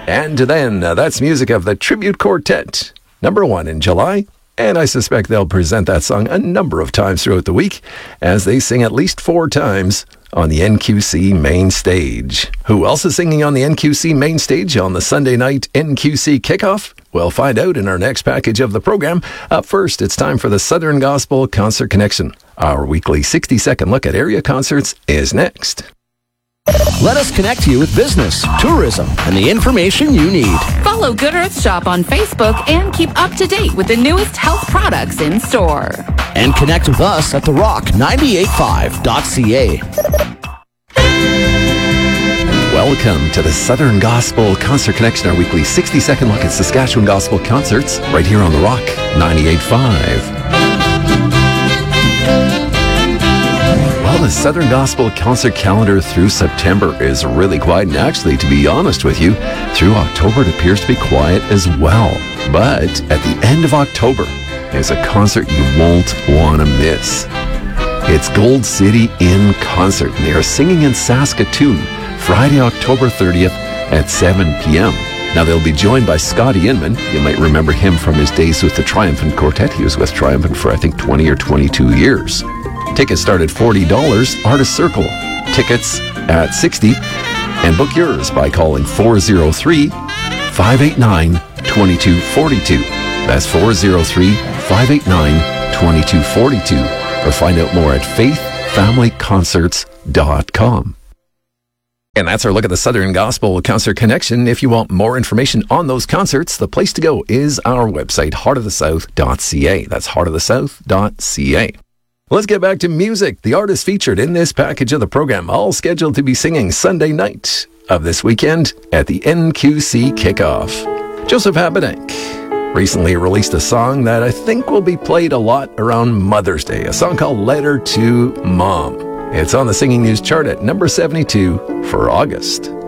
And then, that's music of the Tribute Quartet, #1 in July. And I suspect they'll present that song a number of times throughout the week, as they sing at least 4 times on the NQC main stage. Who else is singing on the NQC main stage on the Sunday night NQC kickoff? We'll find out in our next package of the program. Up first, it's time for the Southern Gospel Concert Connection. Our weekly 60-second look at area concerts is next. Let us connect you with business, tourism, and the information you need. Follow Good Earth Shop on Facebook and keep up to date with the newest health products in store. And connect with us at therock985.ca. Welcome to the Southern Gospel Concert Connection, our weekly 60-second look at Saskatchewan Gospel concerts, right here on The Rock 98.5. Well, the Southern Gospel concert calendar through September is really quiet, and actually, to be honest with you, through October it appears to be quiet as well. But at the end of October is a concert you won't want to miss. It's Gold City in concert, and they are singing in Saskatoon Friday, October 30th at 7 p.m. Now, they'll be joined by Scotty Inman. You might remember him from his days with the Triumphant Quartet. He was with Triumphant for, I think, 20 or 22 years. Tickets start at $40, Artist Circle. Tickets at $60. And book yours by calling 403-589-2242. That's 403-589-2242. Or find out more at faithfamilyconcerts.com. And that's our look at the Southern Gospel Concert Connection. If you want more information on those concerts, the place to go is our website, heartofthesouth.ca. That's heartofthesouth.ca. Let's get back to music. The artists featured in this package of the program, all scheduled to be singing Sunday night of this weekend at the NQC kickoff. Joseph Habedank recently released a song that I think will be played a lot around Mother's Day, a song called Letter to Mom. It's on the Singing News chart at number 72 for August.